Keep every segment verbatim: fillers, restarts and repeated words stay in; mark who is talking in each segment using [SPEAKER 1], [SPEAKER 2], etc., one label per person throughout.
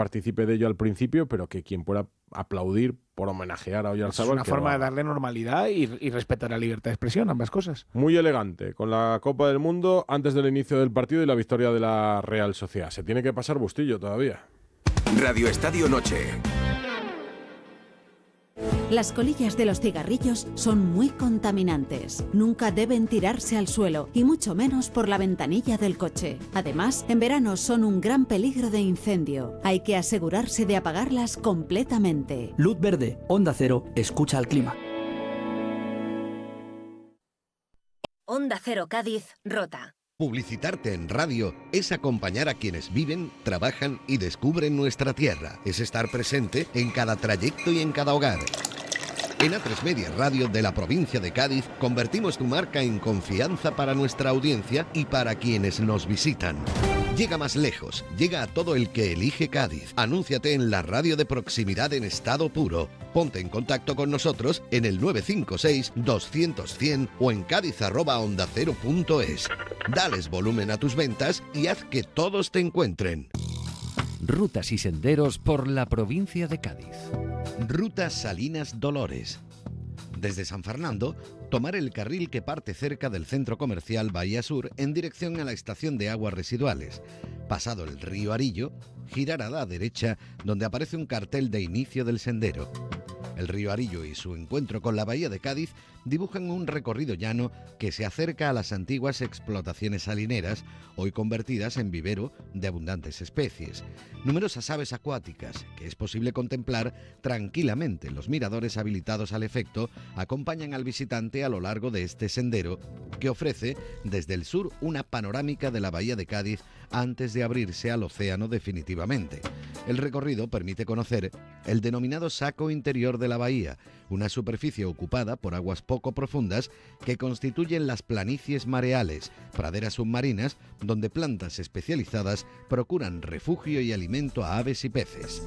[SPEAKER 1] partícipe de ello al principio, pero que quien pueda aplaudir por homenajear a Oyarzabal.
[SPEAKER 2] Es una forma
[SPEAKER 1] va...
[SPEAKER 2] de darle normalidad y, y respetar la libertad de expresión, ambas cosas.
[SPEAKER 1] Muy elegante, con la Copa del Mundo antes del inicio del partido y la victoria de la Real Sociedad. Se tiene que pasar Bustillo todavía.
[SPEAKER 3] Radio Estadio Noche.
[SPEAKER 4] Las colillas de los cigarrillos son muy contaminantes. Nunca deben tirarse al suelo, y mucho menos por la ventanilla del coche. Además, en verano son un gran peligro de incendio. Hay que asegurarse de apagarlas completamente.
[SPEAKER 5] Luz verde, Onda Cero, escucha al clima.
[SPEAKER 6] Onda Cero Cádiz, Rota.
[SPEAKER 7] Publicitarte en radio es acompañar a quienes viven, trabajan y descubren nuestra tierra. Es estar presente en cada trayecto y en cada hogar. En A tres Media Radio de la provincia de Cádiz convertimos tu marca en confianza para nuestra audiencia y para quienes nos visitan. Llega más lejos, llega a todo el que elige Cádiz. Anúnciate en la radio de proximidad en estado puro. Ponte en contacto con nosotros en el nueve cinco seis, doscientos, cien o en cádiz arroba onda cero punto es. Dales volumen a tus ventas y haz que todos te encuentren.
[SPEAKER 8] Rutas y senderos por la provincia de Cádiz.
[SPEAKER 7] Ruta Salinas Dolores. Desde San Fernando, tomar el carril que parte cerca del centro comercial Bahía Sur en dirección a la estación de aguas residuales. Pasado el río Arillo, girar a la derecha donde aparece un cartel de inicio del sendero. El río Arillo y su encuentro con la bahía de Cádiz dibujan un recorrido llano que se acerca a las antiguas explotaciones salineras, hoy convertidas en vivero de abundantes especies. Numerosas aves acuáticas, que es posible contemplar tranquilamente en los miradores habilitados al efecto, acompañan al visitante a lo largo de este sendero, que ofrece desde el sur una panorámica de la bahía de Cádiz antes de abrirse al océano definitivamente. El recorrido permite conocer el denominado saco interior de la bahía, una superficie ocupada por aguas poco profundas que constituyen las planicies mareales, praderas submarinas donde plantas especializadas procuran refugio y alimento a aves y peces.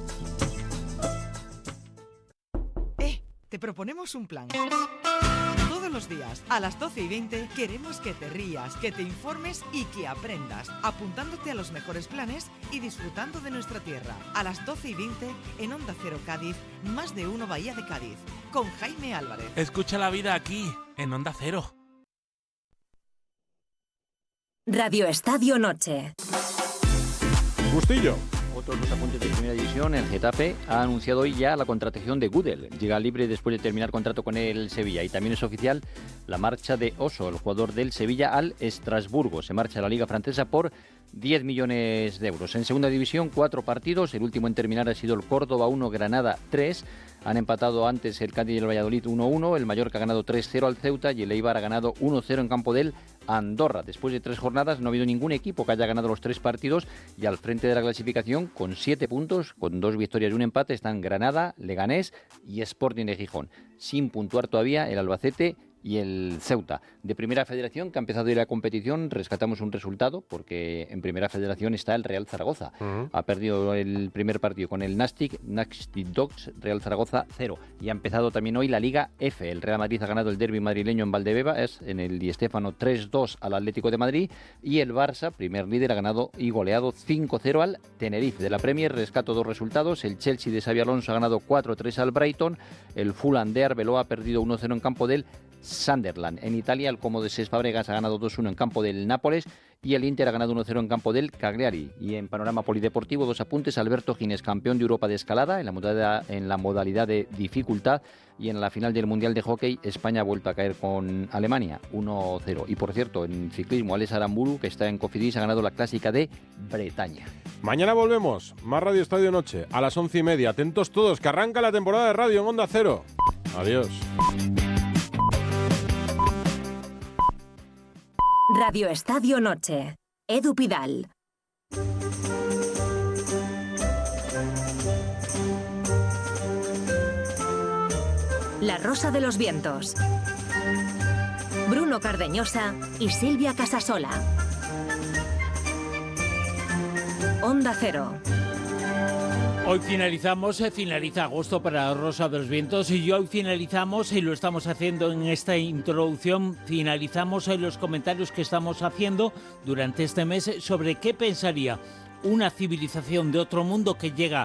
[SPEAKER 9] Eh, te proponemos un plan. Todos los días, a las doce y veinte, queremos que te rías, que te informes y que aprendas, apuntándote a los mejores planes y disfrutando de nuestra tierra. A las doce y veinte, en Onda Cero Cádiz, Más de Uno Bahía de Cádiz, con Jaime Álvarez.
[SPEAKER 10] Escucha la vida aquí, en Onda Cero.
[SPEAKER 6] Radio Estadio Noche.
[SPEAKER 1] Bustillo.
[SPEAKER 11] Otros dos apuntes de primera división. El Getafe ha anunciado hoy ya la contratación de Gudel. Llega libre después de terminar contrato con el Sevilla. Y también es oficial la marcha de Oso, el jugador del Sevilla, al Estrasburgo. Se marcha a la Liga Francesa por diez millones de euros. En segunda división, cuatro partidos. El último en terminar ha sido el Córdoba uno, Granada tres. Han empatado antes el Cádiz y el Valladolid uno uno. El Mallorca ha ganado tres cero al Ceuta y el Eibar ha ganado uno cero en campo del Andorra. Después de tres jornadas no ha habido ningún equipo que haya ganado los tres partidos, y al frente de la clasificación con siete puntos, con dos victorias y un empate, están Granada, Leganés y Sporting de Gijón. Sin puntuar todavía el Albacete y el Ceuta. De Primera Federación, que ha empezado a ir a la competición, rescatamos un resultado, porque en Primera Federación está el Real Zaragoza. Uh-huh. Ha perdido el primer partido con el Nastic, Nastic Dogs, Real Zaragoza cero. Y ha empezado también hoy la Liga F. El Real Madrid ha ganado el derbi madrileño en Valdebeba, es en el Di Stéfano tres dos al Atlético de Madrid, y el Barça, primer líder, ha ganado y goleado cinco cero al Tenerife. De la Premier rescato dos resultados. El Chelsea de Xabi Alonso ha ganado cuatro tres al Brighton. El Fulham de Arbeloa ha perdido uno cero en campo del Sunderland. En Italia, el Como de Cesc Fabregas ha ganado dos uno en campo del Nápoles y el Inter ha ganado uno cero en campo del Cagliari. Y en panorama polideportivo, dos apuntes. Alberto Gines, campeón de Europa de escalada en la modalidad, en la modalidad de dificultad, y en la final del Mundial de Hockey, España ha vuelto a caer con Alemania uno cero. Y por cierto, en ciclismo, Alex Aramburu, que está en Cofidis, ha ganado la clásica de Bretaña.
[SPEAKER 1] Mañana volvemos, más Radio Estadio Noche, a las once y media. Atentos todos, que arranca la temporada de radio en Onda Cero. Adiós.
[SPEAKER 6] Radio Estadio Noche. Edu Pidal. La Rosa de los Vientos. Bruno Cardeñosa y Silvia Casasola. Onda Cero.
[SPEAKER 12] Hoy finalizamos, eh, finaliza agosto para la Rosa de los Vientos, y hoy finalizamos, y lo estamos haciendo en esta introducción, finalizamos en los comentarios que estamos haciendo durante este mes sobre qué pensaría una civilización de otro mundo que llega